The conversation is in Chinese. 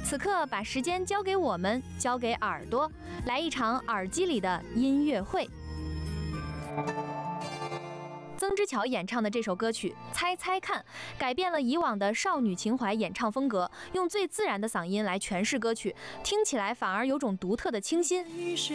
此刻把时间交给我们，交给耳朵，来一场耳机里的音乐会。曾之乔演唱的这首歌曲《猜猜看》，改变了以往的少女情怀演唱风格，用最自然的嗓音来诠释歌曲，听起来反而有种独特的清新。